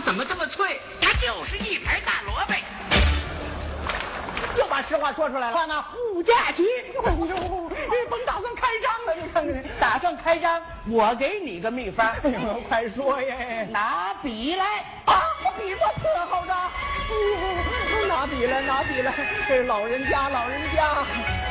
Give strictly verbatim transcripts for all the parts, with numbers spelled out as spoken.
怎么这么脆？它就是一盘大萝卜。 又把实话说出来了。看那物价局，哎呦，甭打算开张了，你看看，打算开张，我给你个秘方。哎呦，快说呀！拿笔来啊！我笔我伺候着。哎呦，拿笔来，拿笔来！这老人家，老人家。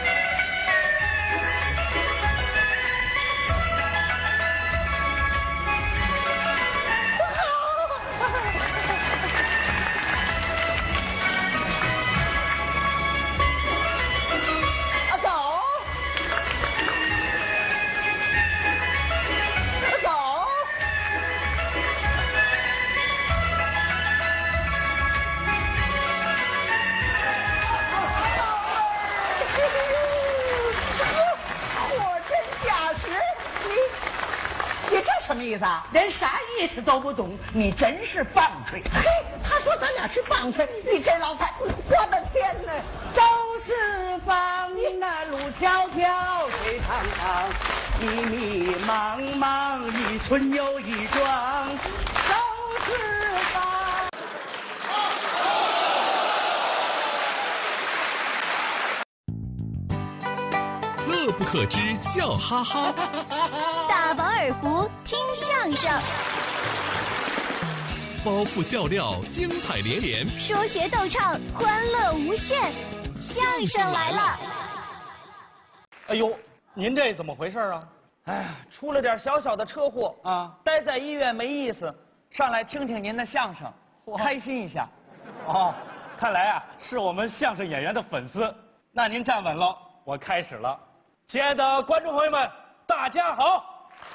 什么意思啊？连啥意思都不懂，你真是棒槌！嘿，他说咱俩是棒槌，你这老太，我的天哪！走四方，那路迢迢，水长长，迷迷茫茫，一村又一庄，走四方。 乐不可支，笑哈哈。 大饱耳福，听相声， 包袱笑料，精彩连连， 说学逗唱，欢乐无限。相声来了！ 哎呦，您这怎么回事啊？ 哎呀，出了点小小的车祸啊， 待在医院没意思，上来听听您的相声，开心一下。 哦，看来啊是我们相声演员的粉丝。那您站稳了，我开始了。亲爱的观众朋友们，大家好。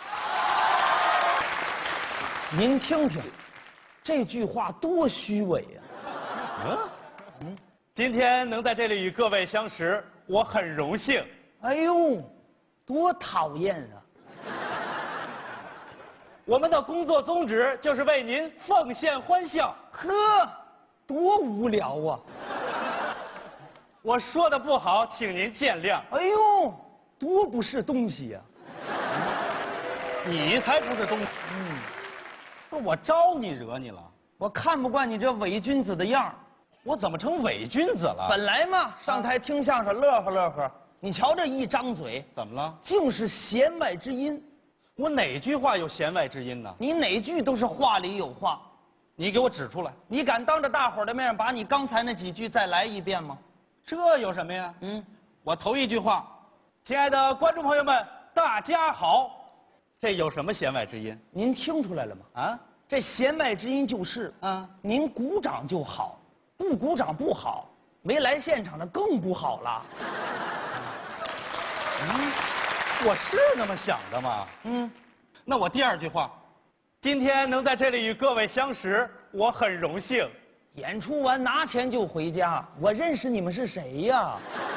您听听，这句话多虚伪呀！ 嗯嗯，今天能在这里与各位相识，我很荣幸。 哎呦，多讨厌啊！ 我们的工作宗旨就是为您奉献欢笑。 呵，多无聊啊！ 我说的不好，请您见谅。 哎呦，多不是东西呀！ 你才不是东西。嗯。不是我招你惹你了？ 我看不惯你这伪君子的样儿。 我怎么成伪君子了？ 本来嘛，上台听相声乐呵乐呵，你瞧这一张嘴， 怎么了？ 就是弦外之音。 我哪句话有弦外之音呢？ 你哪句都是话里有话。 你给我指出来。 你敢当着大伙儿的面把你刚才那几句再来一遍吗？ 这有什么呀？ 嗯， 我头一句话，亲爱的观众朋友们，大家好。这有什么弦外之音？ 您听出来了吗？ 啊， 这弦外之音就是， 啊， 您鼓掌就好，不鼓掌不好，没来现场的更不好了。 嗯，我是那么想的吗？ 嗯， 那我第二句话，今天能在这里与各位相识，我很荣幸。 演出完拿钱就回家，我认识你们是谁呀？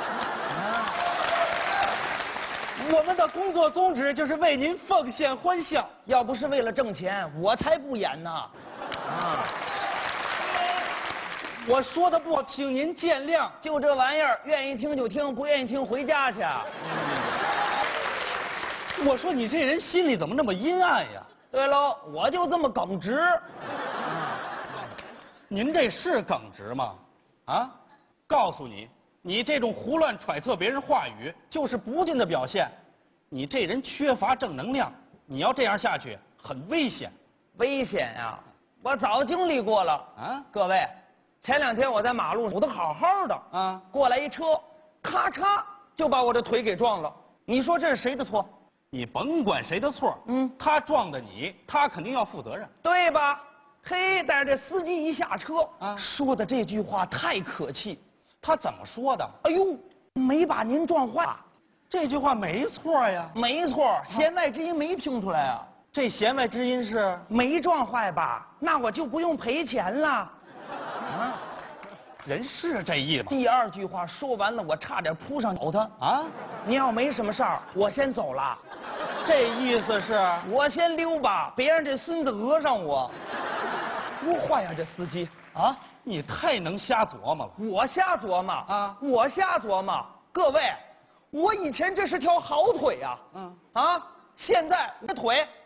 我们的工作宗旨就是为您奉献欢笑。 要不是为了挣钱，我才不演呢。啊！ 我说的不好，请您见谅。 就这玩意儿，愿意听就听，不愿意听回家去。 嗯、我说你这人心里怎么那么阴暗呀？ 对喽，我就这么耿直。啊、 您这是耿直吗？啊！告诉你。你这种胡乱揣测别人话语，就是不敬的表现。你这人缺乏正能量，你要这样下去，很危险。 危险呀！我早经历过了啊！各位，前两天我在马路上走得好好的啊，过来一车，咔嚓就把我的腿给撞了。你说这是谁的错？ 你甭管谁的错，嗯，他撞的你，他肯定要负责任， 对吧？嘿，但是这司机一下车啊， 说的这句话太可气。 他怎么说的？ 哎呦，没把您撞坏， 这句话没错呀。 没错，弦外之音没听出来啊。 这弦外之音是没撞坏吧？那我就不用赔钱了。啊， 人是这意思。 第二句话说完了，我差点扑上咬他啊！ 你要没什么事儿，我先走了。 这意思是我先溜吧，别让这孙子讹上我。多坏呀，这司机啊！ 你太能瞎琢磨了。 我瞎琢磨啊！ 我瞎琢磨。各位，我以前这是条好腿呀、啊，嗯啊，现在我的腿